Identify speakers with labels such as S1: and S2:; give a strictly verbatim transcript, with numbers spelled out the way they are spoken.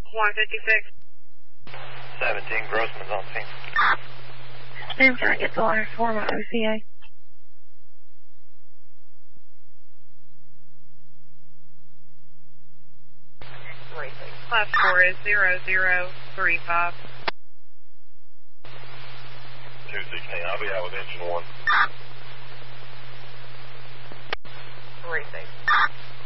S1: one fifty-six.
S2: seventeen, Grossman's on scene.
S1: Sam, can I get the last form of O C A? Last four is zero zero three five.
S2: two sixteen, I'll be out with engine one.
S1: Racing.